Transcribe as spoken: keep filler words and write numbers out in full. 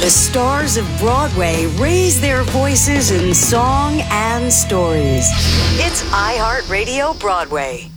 the stars of Broadway raise their voices in song and stories. It's iHeartRadio Broadway.